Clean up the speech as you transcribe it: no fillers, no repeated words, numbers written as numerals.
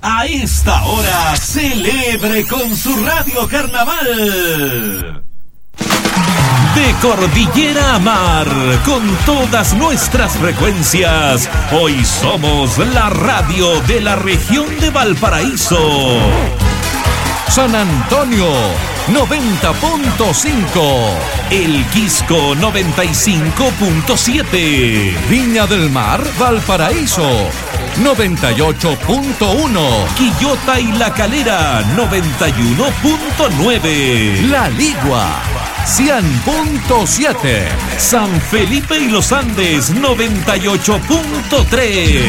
A esta hora, celebre con su Radio Carnaval. De cordillera a mar, con todas nuestras frecuencias, hoy somos la radio de la región de Valparaíso. San Antonio 90.5, El Quisco 95.7, Viña del Mar, Valparaíso 98.1, Quillota y La Calera 91.9, La Ligua 100.7, San Felipe y los Andes 98.3.